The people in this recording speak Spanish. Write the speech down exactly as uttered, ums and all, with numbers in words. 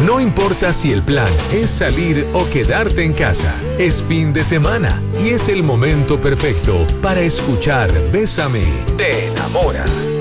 No importa si el plan es salir o quedarte en casa, es fin de semana y es el momento perfecto para escuchar Bésame, te enamora.